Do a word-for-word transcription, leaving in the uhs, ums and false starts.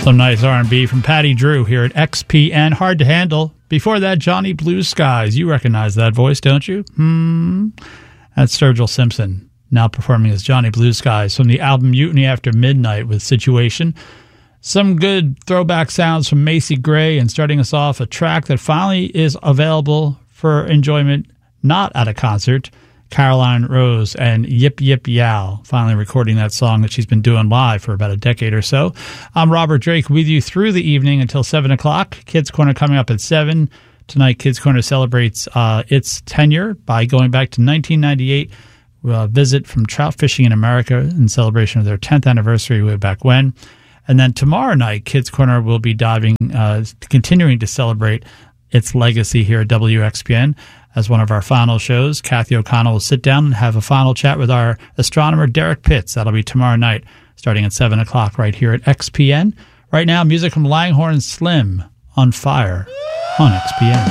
Some nice R and B from Patty Drew here at X P N. Hard to Handle. Before that, Johnny Blue Skies. You recognize that voice, don't you? Hmm. That's Sturgill Simpson, now performing as Johnny Blue Skies from the album Mutiny After Midnight with Situation. Some good throwback sounds from Macy Gray, and starting us off, a track that finally is available for enjoyment, not at a concert. Caroline Rose and Yip Yip Yow, finally recording that song that she's been doing live for about a decade or so. I'm Robert Drake with you through the evening until seven o'clock. Kids Corner coming up at seven. Tonight, Kids Corner celebrates uh, its tenure by going back to nineteen ninety-eight. We'll visit from Trout Fishing in America in celebration of their tenth anniversary way back when. And then tomorrow night, Kids Corner will be diving, uh, continuing to celebrate its legacy here at W X P N. As one of our final shows, Kathy O'Connell will sit down and have a final chat with our astronomer, Derek Pitts. That'll be tomorrow night, starting at seven o'clock right here at X P N. Right now, music from Langhorne Slim, On Fire, on X P N.